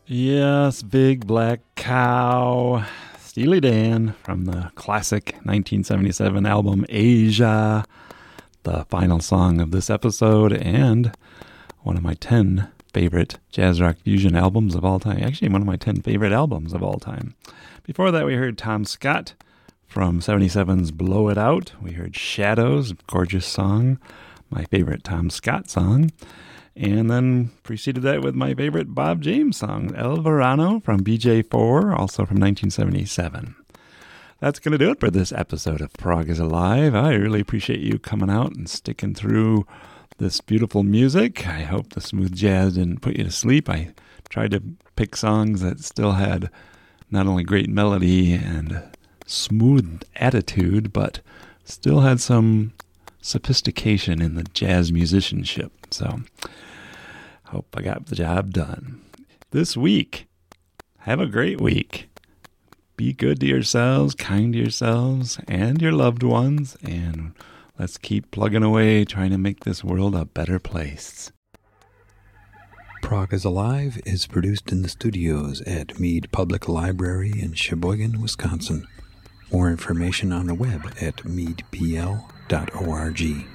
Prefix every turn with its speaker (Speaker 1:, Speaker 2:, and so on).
Speaker 1: Yes, Big Black Cow. Steely Dan from the classic 1977 album Asia. The final song of this episode and one of my 10 favorite jazz rock fusion albums of all time. Actually, one of my 10 favorite albums of all time. Before that, we heard Tom Scott from 77's Blow It Out. We heard Shadows, gorgeous song, my favorite Tom Scott song. And then preceded that with my favorite Bob James song, El Verano from BJ4, also from 1977. That's going to do it for this episode of Prog is Alive. I really appreciate you coming out and sticking through this beautiful music. I hope the smooth jazz didn't put you to sleep. I tried to pick songs that still had not only great melody and smooth attitude, but still had some sophistication in the jazz musicianship. So, hope I got the job done. This week, have a great week. Be good to yourselves, kind to yourselves and your loved ones, and let's keep plugging away trying to make this world a better place.
Speaker 2: Prog is Alive is produced in the studios at Mead Public Library in Sheboygan, Wisconsin. More information on the web at meadpl.org.